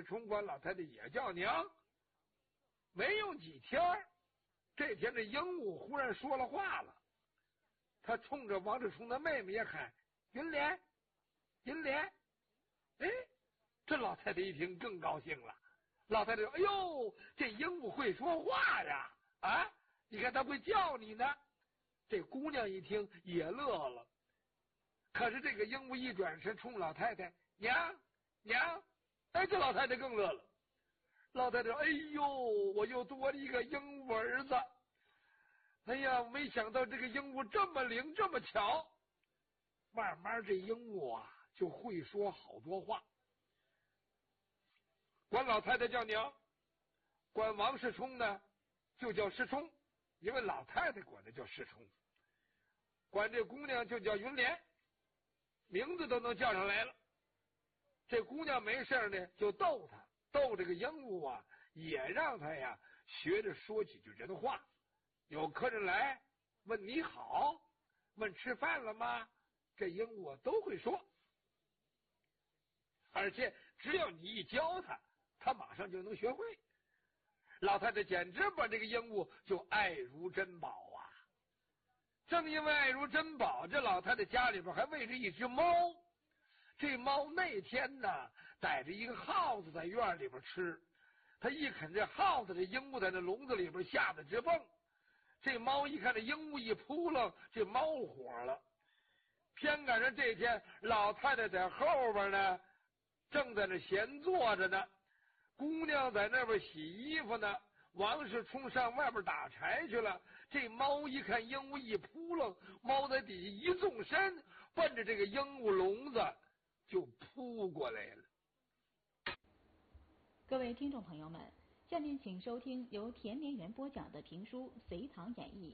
冲管老太太也叫娘。没用几天，这天这鹦鹉忽然说了话了，他冲着王世充的妹妹也喊：“云莲，云莲！”哎，这老太太一听更高兴了。老太太说：“哎呦，这鹦鹉会说话呀！啊，你看它会叫你呢。”这姑娘一听也乐了。可是这个鹦鹉一转身冲老太太：“娘，娘！”哎，这老太太更乐了。老太太说：“哎呦，我又多了一个鹦鹉儿子！哎呀，没想到这个鹦鹉这么灵，这么巧。”慢慢这鹦鹉啊就会说好多话。管老太太叫娘，管王世充呢就叫世充，因为老太太管的叫世充。管这姑娘就叫云莲，名字都能叫上来了。这姑娘没事呢就逗她，逗这个鹦鹉啊，也让他呀学着说几句人话。有客人来问你好，问吃饭了吗，这鹦鹉都会说。而且只要你一教他，他马上就能学会。老太太简直把这个鹦鹉就爱如珍宝啊！正因为爱如珍宝，这老太太家里边还喂着一只猫。这猫那天呢逮着一个耗子在院里边吃，它一啃这耗子，这鹦鹉在那笼子里边吓得直蹦。这猫一看这鹦鹉一扑棱，这猫火了。偏赶上这天老太太在后边呢正在那闲坐着呢，姑娘在那边洗衣服呢，王世充上外边打柴去了。这猫一看鹦鹉一扑棱，猫在底下一纵身，奔着这个鹦鹉笼子就扑过来了。 各位听众朋友们，下面请收听由田绵元播讲的评书《隋唐演义》。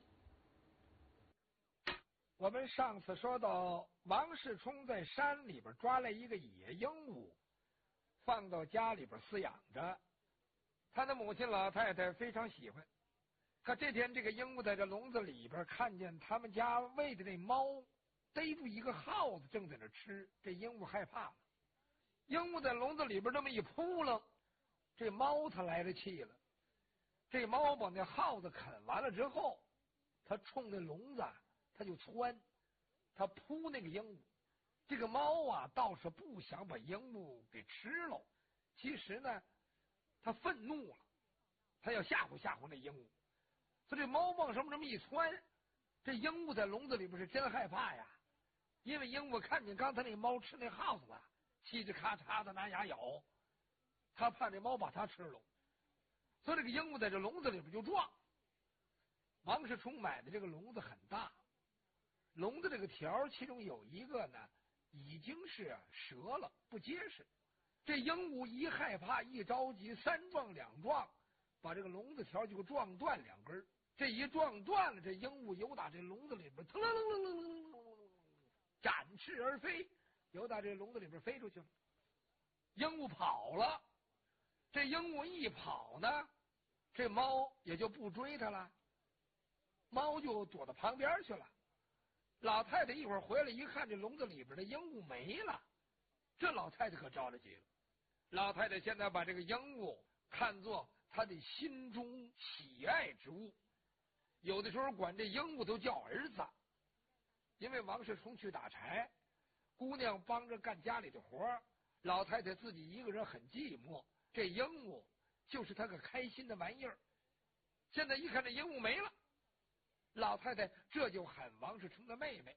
我们上次说到，王世充在山里边抓来一个野鹦鹉，放到家里边饲养着。他的母亲老太太非常喜欢。可这天这个鹦鹉在这笼子里边看见他们家喂的那猫逮住一个耗子正在那吃，这鹦鹉害怕了。鹦鹉在笼子里边这么一扑棱，这猫它来了气了。这猫把那耗子啃完了之后，它冲那笼子它就窜，它扑那个鹦鹉。这个猫啊倒是不想把鹦鹉给吃了，其实呢它愤怒了，它要吓唬吓唬那鹦鹉。所以这猫往上这么一窜，这鹦鹉在笼子里边是真害怕呀。因为鹦鹉看见刚才那猫吃那耗子了，嘁哧咔嚓的拿牙咬，他怕这猫把它吃了，所以这个鹦鹉在这笼子里边就撞。王世充买的这个笼子很大，笼子这个条其中有一个呢已经是折了，不结实。这鹦鹉一害怕一着急，三撞两撞，把这个笼子条就撞断两根。这一撞断了，这鹦鹉由打这笼子里边腾楞楞楞楞楞展翅而飞，由打这笼子里边飞出去了。鹦鹉跑了，这鹦鹉一跑呢，这猫也就不追它了，猫就躲到旁边去了。老太太一会儿回来一看，这笼子里边的鹦鹉没了，这老太太可着了急了。老太太现在把这个鹦鹉看作她的心中喜爱之物，有的时候管这鹦鹉都叫儿子。因为王世充去打柴，姑娘帮着干家里的活，老太太自己一个人很寂寞，这鹦鹉就是她个开心的玩意儿。现在一看这鹦鹉没了，老太太这就喊王世充的妹妹：“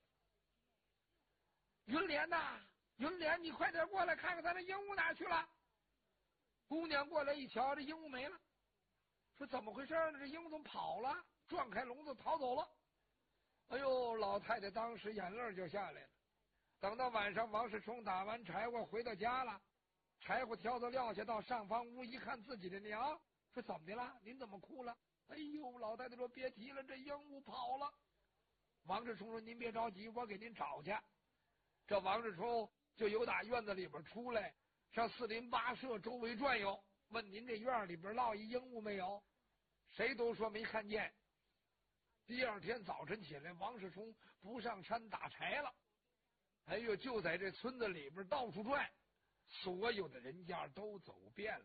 云莲呐，云莲，你快点过来看看咱的鹦鹉哪去了。”姑娘过来一瞧，这鹦鹉没了，说怎么回事呢？这鹦鹉怎么跑了？撞开笼子逃走了。哎呦，老太太当时眼泪就下来了。等到晚上，王世充打完柴火回到家了，柴火挑子撂下，到上房屋一看自己的娘，说怎么的了？您怎么哭了？哎呦，老太太说别提了，这鹦鹉跑了。王世充说您别着急，我给您找去。这王世充就由打院子里边出来，上四邻八舍周围转悠，问您这院里边落一鹦鹉没有？谁都说没看见。第二天早晨起来，王世充不上山打柴了，哎呦，就在这村子里边到处转，所有的人家都走遍了。